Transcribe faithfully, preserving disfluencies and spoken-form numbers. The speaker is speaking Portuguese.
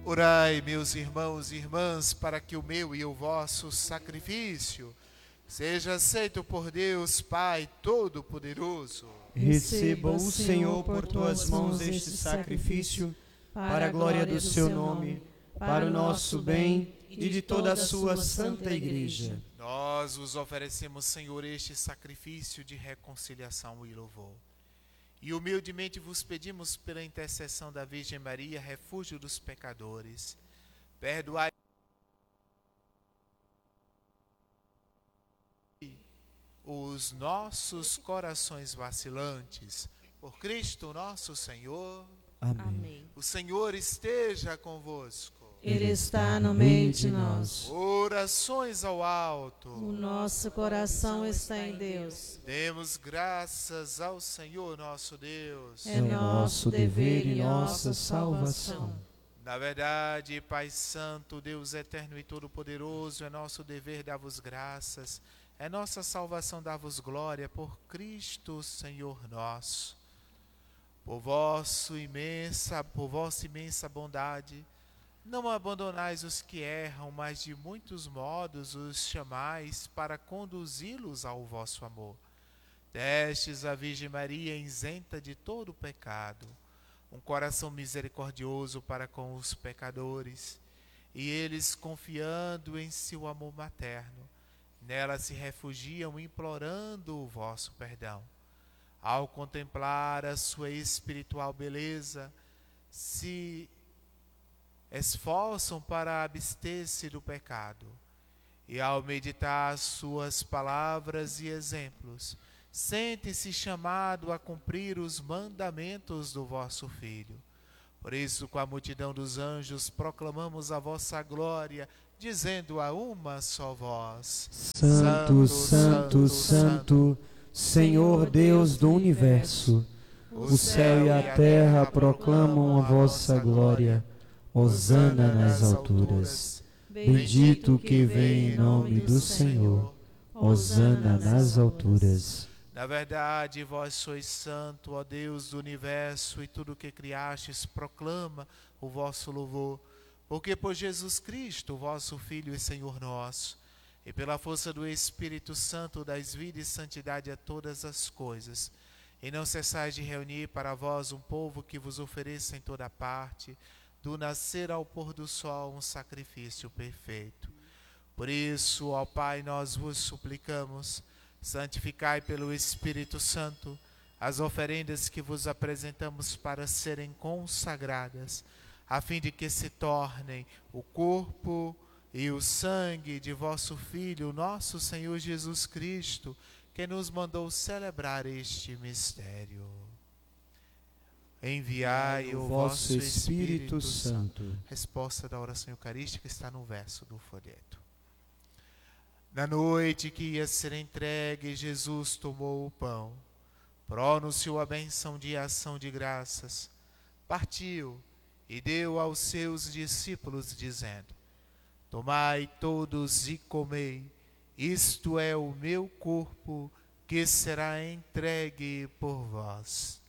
Orai, meus irmãos e irmãs, para que o meu e o vosso sacrifício seja aceito por Deus Pai Todo-Poderoso. Receba o Senhor por tuas mãos este sacrifício, para a glória do seu nome, para o nosso bem e de toda a sua santa Igreja. Nós vos oferecemos, Senhor, este sacrifício de reconciliação e louvor. E humildemente vos pedimos pela intercessão da Virgem Maria, refúgio dos pecadores, perdoai os nossos corações vacilantes. Por Cristo nosso Senhor. Amém. O Senhor esteja convosco. Ele está no meio de nós. Orações ao alto. O nosso coração está em Deus. Demos graças ao Senhor nosso Deus. É nosso dever e nossa salvação. Na verdade, Pai Santo, Deus eterno e todo-poderoso, é nosso dever dar-vos graças, é nossa salvação dar-vos glória por Cristo, Senhor nosso. Por vosso imensa, por vossa imensa bondade, não abandonais os que erram, mas de muitos modos os chamais para conduzi-los ao vosso amor. Destes a Virgem Maria isenta de todo pecado, um coração misericordioso para com os pecadores, e eles, confiando em seu amor materno, nela se refugiam implorando o vosso perdão. Ao contemplar a sua espiritual beleza, se esforçam para abster-se do pecado, e ao meditar suas palavras e exemplos, sentem-se chamados a cumprir os mandamentos do vosso Filho. Por isso, com a multidão dos anjos, proclamamos a vossa glória, dizendo a uma só voz: Santo, santo, santo, Senhor Deus do universo, o céu e a terra proclamam a vossa glória. Hosana nas alturas. Bendito que vem em nome do Senhor. Hosana nas alturas. Na verdade, vós sois santo, ó Deus do universo, e tudo o que criastes proclama o vosso louvor. Porque por Jesus Cristo, vosso Filho e Senhor nosso, e pela força do Espírito Santo, dais vida e santidade a todas as coisas, e não cessais de reunir para vós um povo que vos ofereça em toda parte, do nascer ao pôr do sol, um sacrifício perfeito. Por isso, ó Pai, nós vos suplicamos, santificai pelo Espírito Santo as oferendas que vos apresentamos para serem consagradas, a fim de que se tornem o corpo e o sangue de vosso Filho, nosso Senhor Jesus Cristo, que nos mandou celebrar este mistério. Enviai o vosso Espírito Santo. Resposta da oração eucarística está no verso do folheto. Na noite que ia ser entregue, Jesus tomou o pão, pronunciou a bênção de ação de graças, partiu e deu aos seus discípulos, dizendo: tomai todos e comei, isto é o meu corpo que será entregue por vós.